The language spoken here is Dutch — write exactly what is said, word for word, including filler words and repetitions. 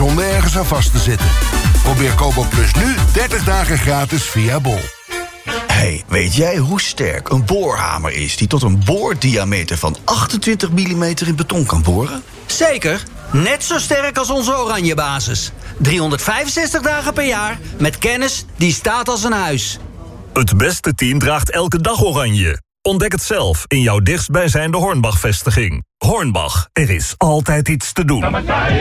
zonder ergens aan vast te zitten. Probeer Kobalt Plus nu dertig dagen gratis via Bol. Hey, weet jij hoe sterk een boorhamer is die tot een boordiameter van achtentwintig millimeter in beton kan boren? Zeker, net zo sterk als onze oranje basis. driehonderdvijfenzestig dagen per jaar met kennis die staat als een huis. Het beste team draagt elke dag oranje. Ontdek het zelf in jouw dichtstbijzijnde Hornbach-vestiging. Hornbach, er is altijd iets te doen.